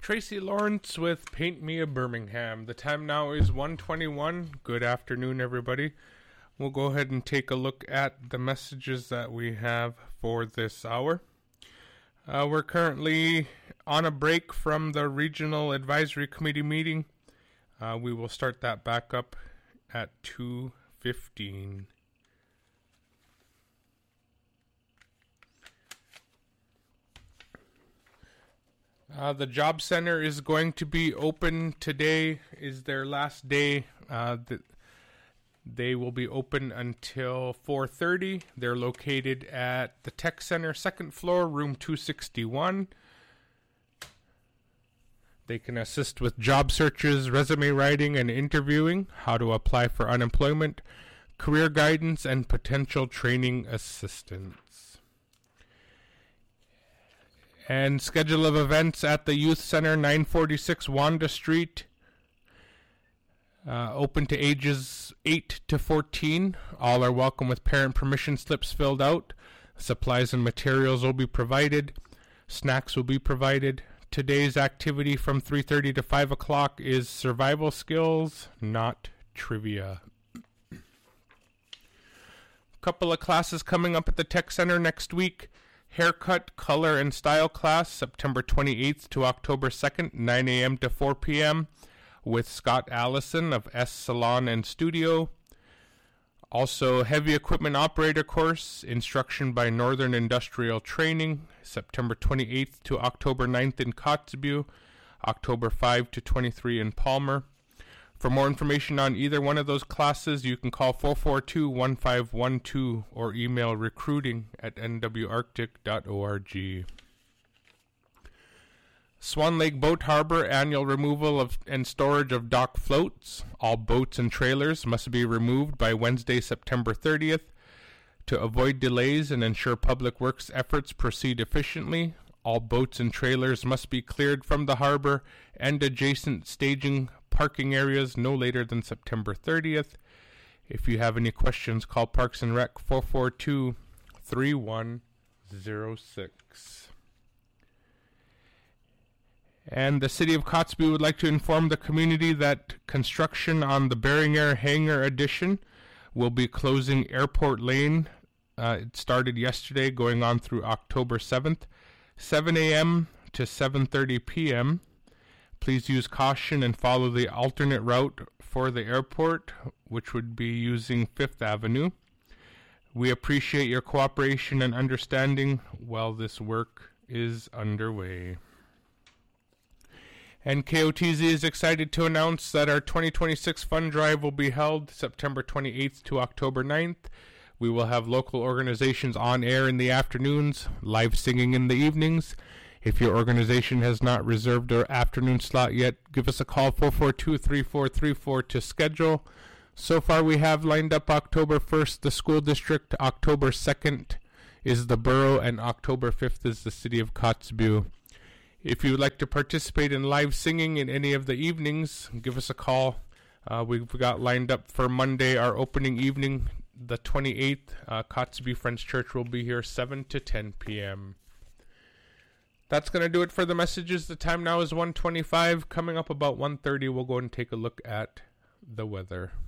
Tracy Lawrence with Paint Me a Birmingham. The time now is 1:21. Good afternoon, everybody. We'll go ahead and take a look at the messages that we have for this hour. We're currently on a break from the Regional Advisory Committee meeting. We will start that back up at 2:15. The Job Center is going to be open today, is their last day. They will be open until 4:30. They're located at the Tech Center, second floor, room 261. They can assist with job searches, resume writing and interviewing, how to apply for unemployment, career guidance, and potential training assistance. And schedule of events at the Youth Center, 946 Wanda Street. Open to ages 8 to 14. All are welcome with parent permission slips filled out. Supplies and materials will be provided. Snacks will be provided. Today's activity from 3:30 to 5 o'clock is survival skills, not trivia. Couple of classes coming up at the Tech Center next week. Haircut, color, and style class, September 28th to October 2nd, 9 a.m. to 4 p.m. with Scott Allison of S Salon and Studio. Also, heavy equipment operator course, instruction by Northern Industrial Training, September 28th to October 9th in Kotzebue, October 5 to 23 in Palmer. For more information on either one of those classes, you can call 442-1512 or email recruiting@nwarctic.org. Swan Lake Boat Harbor annual removal of and storage of dock floats. All boats and trailers must be removed by Wednesday, September 30th. To avoid delays and ensure public works efforts proceed efficiently, all boats and trailers must be cleared from the harbor and adjacent staging parking areas no later than September 30th. If you have any questions, call Parks and Rec 442-3106. And the City of Kotzebue would like to inform the community that construction on the Bering Air Hangar addition will be closing Airport Lane. It started yesterday, going on through October 7th, 7 a.m. to 7:30 p.m. Please use caution and follow the alternate route for the airport, which would be using 5th Avenue. We appreciate your cooperation and understanding while this work is underway. And KOTZ is excited to announce that our 2026 fund drive will be held September 28th to October 9th. We will have local organizations on air in the afternoons, live singing in the evenings. If your organization has not reserved an afternoon slot yet, give us a call, 442-3434 to schedule. So far we have lined up October 1st, the school district, October 2nd is the borough, and October 5th is the city of Kotzebue. If you would like to participate in live singing in any of the evenings, give us a call. We've got lined up for Monday, our opening evening, the 28th. Kotzebue Friends Church will be here 7 to 10 p.m. That's going to do it for the messages. The time now is 1:25. Coming up about 1:30, we'll go and take a look at the weather.